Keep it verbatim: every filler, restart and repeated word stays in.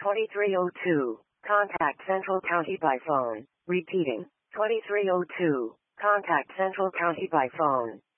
twenty-three oh two. Contact Central County by phone. Repeating. twenty-three oh two. Contact Central County by phone.